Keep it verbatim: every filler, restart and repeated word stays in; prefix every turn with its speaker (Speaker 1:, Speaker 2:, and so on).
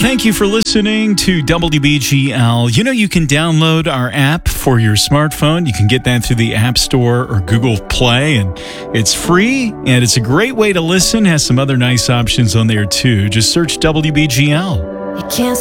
Speaker 1: Thank you for listening to W B G L. You know, you can download our app for your smartphone. You can get that through the App Store or Google Play, and it's free, and it's a great way to listen. Has some other nice options on there, too. Just search W B G L.
Speaker 2: You can't